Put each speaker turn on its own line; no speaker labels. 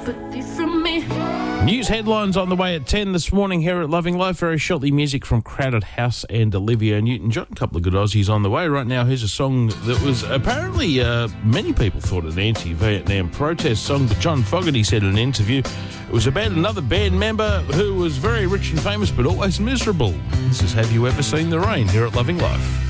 sympathy from me.
News headlines on the way at 10 this morning here at Loving Life. Very shortly, music from Crowded House and Olivia Newton-John. A couple of good Aussies on the way. Right now, here's a song that was apparently many people thought an anti-Vietnam protest song, but John Fogerty said in an interview it was about another band member who was very rich and famous but always miserable. This is Have You Ever Seen the Rain here at Loving Life.